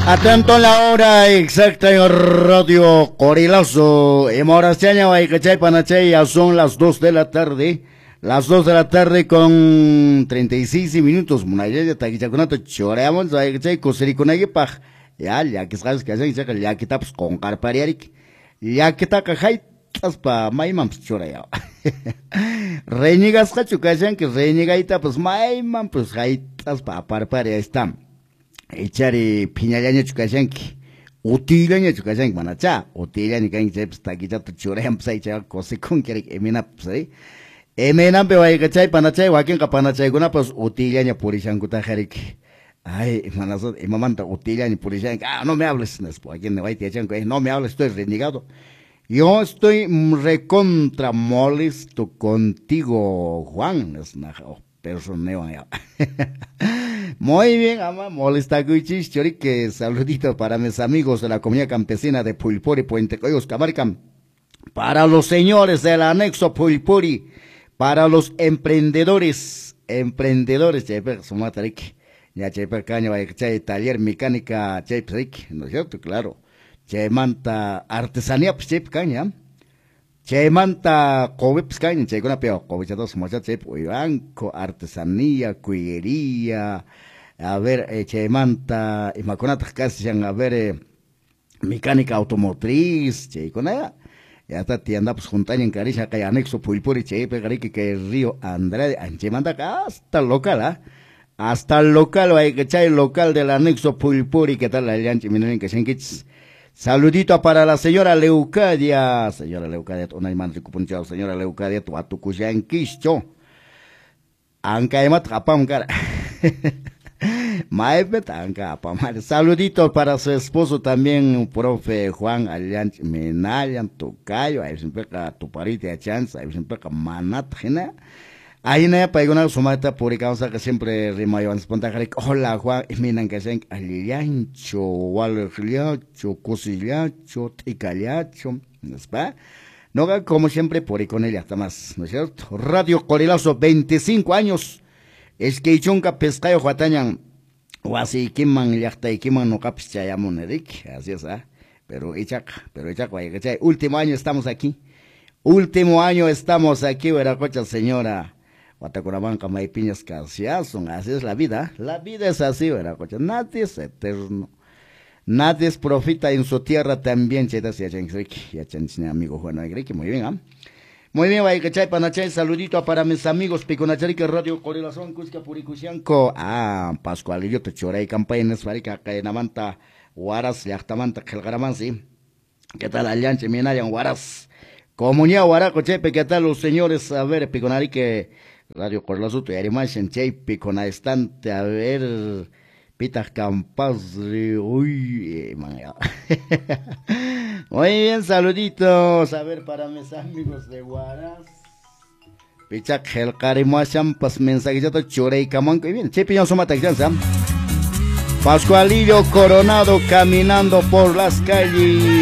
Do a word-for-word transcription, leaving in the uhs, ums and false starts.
Atento a la hora exacta en Radio Corilazo. En Morastaña, Guaycachay, Panachay, ya son las dos de la tarde. Las dos de la tarde con treinta y seis minutos. Munayaya, Taquichacunato, choreamos, Guaycachay, Cosericonayepaj. Ya, ya que sabes que hacen, ya que tapas con Carpariaric. Ya que tacajay, taspa, Maiman, pues choraya. Reñigas, Cachucayan, que reñigaita, pues Maiman, pues jaitas, pa, parparia, están. Echari piñalaña chukashanki, utilaña chukashanki manacha, utilaña kan jeps taquilla tu chorem psai cha cose con que emina psai, emina pe vai cachay panachay wakin ka panachay guna pues utilaña purishan kuta jarik, ay manazo emamanta utilaña purishan, ah no me hables, después aquí me vai te echan que no me hables, estoy renegado, yo estoy recontra molesto contigo Juan, es una personeo ya. Muy bien, ama, molesta Guichis, Chorique, saludito para mis amigos de la comunidad campesina de Pulpuri, Puente Coyos, Camarcam, para los señores del anexo Pulpuri, para los emprendedores, emprendedores, Cheper, Sumatarik, ya Cheper Caña, Che, taller mecánica, Cheper, ¿no es cierto? Claro, Che Manta, artesanía, pues Cheper Caña, Che Manta, Covips Caña, Che Guna Peo, Covichados, Mocha, Cheper, banco, artesanía, cuillería, a ver, eh, Chemanta, y Maconatas casi a ver, eh, mecánica automotriz, che, con ella, ya está tienda, pues juntaña en Carisha, que hay anexo Pulpuri, che, pegarique, que el río Andrade, en Chemanta, hasta el local, ¿ah? ¿eh? Hasta el local, hay que echar el local del anexo Pulpuri, ¿qué tal la Lianchi, miren que Shenkits? Saludito para la señora Leucadia, señora Leucadia, una imán ricupunchao, señora Leucadia, tu atucuyan quicho, anca emat rapam cara. Saludito para su esposo también, profe Juan Alianch Menayan, Tocayo, ahí siempre que tu parite a chance, ahí siempre que manat, ¿no? Ahí no hay para una sumata por causa que siempre rimayo en espontáneo. Hola Juan, y miran que sean aliancho, walliacho, cosillacho, ticaliacho, ¿no es pa? No, como siempre por ahí con ella, hasta más, ¿no es cierto? Radio Corilazo, veinticinco años. Es que chunca pescayo juatañan, o así quiman yachta y quiman no capis chayamonerik, así es, ¿ah? Pero echak, pero echak, vaya, último año estamos aquí, último año estamos aquí, veracocha señora, Guatacorabanca, Maipiñas, Casiazón, así es la vida, la vida es así, veracocha, nadie es eterno, nadie es profita en su tierra también, chetas y achanxrik, y achanxine amigo Juan Agrik, muy bien, ¿ah? ¿eh? Muy bien, vaya, chay, panachay, saludito para mis amigos, Piconacharique, Radio Corilación, Cusca, Puricusianco, ah, Pascualillo, te choray, campañas, varica, caenamanta, Huaras, Yachtamanta, Kelgaramansi, ¿qué tal, Alianche, Minayan, Huaras? Comunidad, Huaraco, Chepe, ¿qué tal, los señores? A ver, Piconarique, Radio Corilación, tu yarimachen, Chay, Picona, estante, a ver, Pitas Campas, uy, man, ya. Muy bien, saluditos, a ver, para mis amigos de Huaraz. Pichak, el carimuacham, pues mensajito, chorey, camón, que bien, chepi, yo soy matachanza. Pascualillo Coronado caminando por las calles.